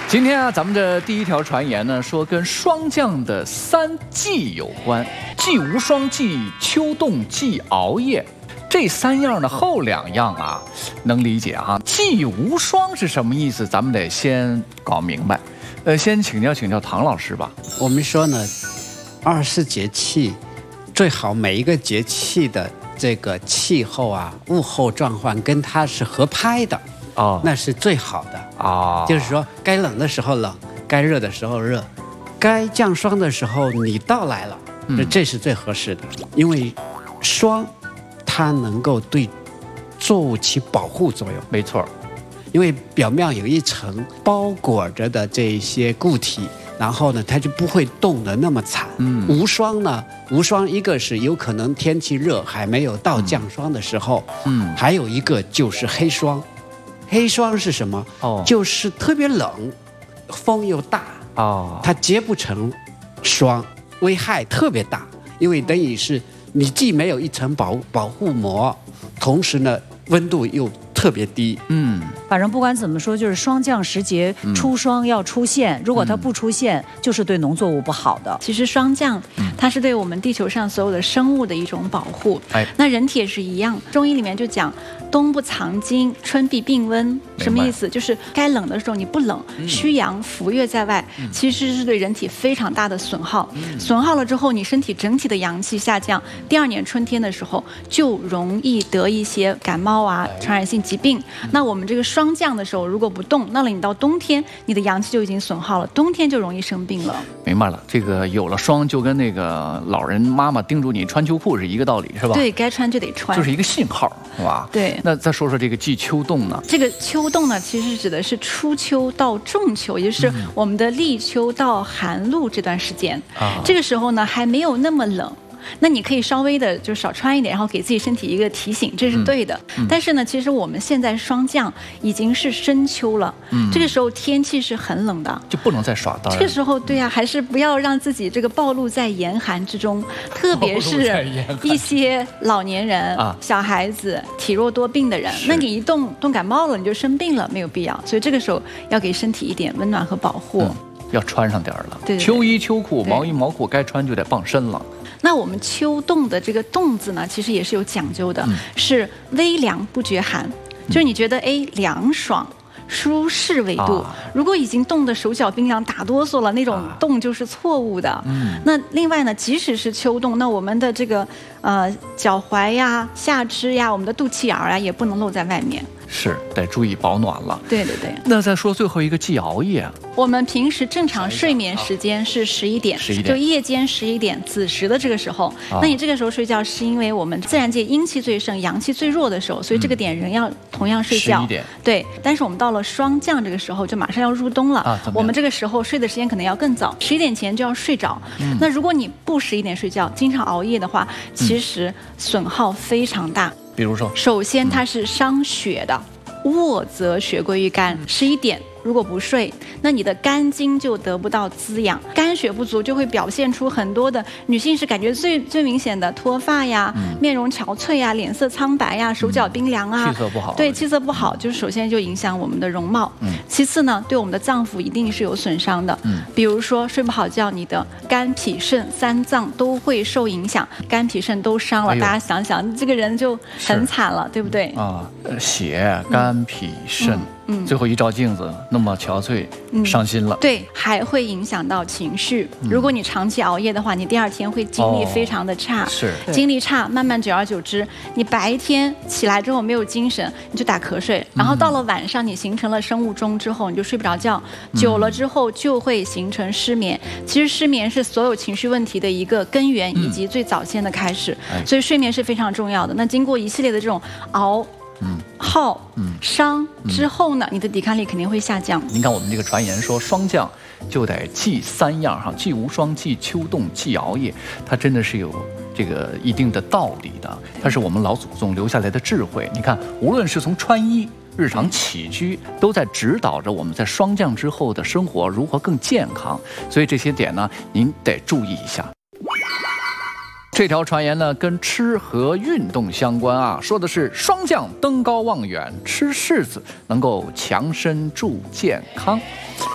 今天啊，咱们这第一条传言呢，说跟霜降的3忌有关，忌无霜、忌秋冻、忌熬夜。这3样的后2样啊，能理解哈。忌无霜是什么意思？咱们得先搞明白。先请教唐老师吧。 我们说呢，24节气最好每一个节气的这个气候啊、物候状况跟它是合拍的。那是最好的就是说，该冷的时候冷，该热的时候热，该降霜的时候你到来了，这是最合适的。因为霜它能够对作物起保护作用， 没错， 因为表面有一层包裹着的这些固体，然后呢，它就不会冻得那么惨。无霜呢，无霜一个是有可能天气热还没有到降霜的时候，还有一个就是黑霜。黑霜是什么？就是特别冷，风又大，它结不成霜，危害特别大。因为等于是你既没有一层保护膜，同时呢温度又特别低。 反正不管怎么说，就是霜降时节出霜要出现，如果它不出现，就是对农作物不好的。 其实霜降，它是对我们地球上所有的生物的一种保护。那人体也是一样，中医里面就讲冬不藏精，春必病温。什么意思？就是该冷的时候你不冷，虚阳浮越在外，其实是对人体非常大的损耗。损耗了之后，你身体整体的阳气下降，第2年春天的时候就容易得一些感冒啊、传染性疾病。那我们这个霜降的时候，如果不动，那你到冬天，你的阳气就已经损耗了，冬天就容易生病了。 明白了，这个有了霜，就跟那个老人妈妈叮嘱你穿秋裤是一个道理，是吧？ 对，该穿就得穿， 就是一个信号，是吧？ 对。 那再说说这个忌秋冻呢？ 这个秋冻呢，其实指的是初秋到仲秋，也就是我们的立秋到寒露这段时间。这个时候呢，还没有那么冷。那你可以稍微的就少穿一点，然后给自己身体一个提醒，这是对的。但是呢，其实我们现在霜降已经是深秋了，这个时候天气是很冷的， 就不能再耍单。 这个时候，对呀，还是不要让自己这个暴露在严寒之中，特别是一些老年人、小孩子、体弱多病的人，那你一冻感冒了，你就生病了，没有必要。所以这个时候要给身体一点温暖和保护。 要穿上点了， 对， 秋衣秋裤、毛衣毛裤该穿就得傍身了。 那我们秋冻的这个冻字呢，其实也是有讲究的，是微凉不觉寒，就是你觉得凉爽舒适为度，如果已经冻得手脚冰凉打哆嗦了，那种冻就是错误的。那另外呢，即使是秋冻，那我们的这个脚踝呀、下肢呀、我们的肚脐眼啊，也不能露在外面。 是得注意保暖了。 对。 那再说最后一个忌熬夜。 我们平时正常睡眠时间是11点，就夜间11点子时的这个时候。那你这个时候睡觉，是因为我们自然界阴气最盛、阳气最弱的时候，所以这个点人要同样睡觉。 11点。 对，但是我们到了霜降这个时候，就马上要入冬了。我们这个时候睡的时间可能要更早，11点前就要睡着。那如果你不11点睡觉，经常熬夜的话，其实损耗非常大。 比如说， 首先它是伤血的，卧则血归于肝。11点如果不睡，那你的肝经就得不到滋养，肝血不足就会表现出很多的女性是感觉最明显的脱发呀、面容憔悴呀、脸色苍白呀、手脚冰凉啊， 气色不好。 对，气色不好，就是首先就影响我们的容貌。其次呢，对我们的脏腑一定是有损伤的。比如说睡不好觉，你的肝脾肾3脏都会受影响，肝脾肾都伤了，大家想想，这个人就很惨了，对不对？ 血、肝脾肾。最后一照镜子，那么憔悴，伤心了。 对，还会影响到情绪。如果你长期熬夜的话，你第2天会精力非常的差。 是， 精力差，慢慢久而久之，你白天起来之后没有精神，你就打瞌睡，然后到了晚上，你形成了生物钟之后，你就睡不着觉，久了之后就会形成失眠。其实失眠是所有情绪问题的一个根源，以及最早先的开始。所以睡眠是非常重要的。那经过一系列的这种熬、耗、伤之后呢，你的抵抗力肯定会下降。 您看我们这个传言说霜降就得忌3样哈，忌无霜、忌秋冻、忌熬夜，它真的是有这个一定的道理的，它是我们老祖宗留下来的智慧。你看，无论是从穿衣、日常起居，都在指导着我们在霜降之后的生活如何更健康。所以这些点呢，您得注意一下。这条传言呢跟吃和运动相关啊，说的是霜降登高望远，吃柿子能够强身助健康。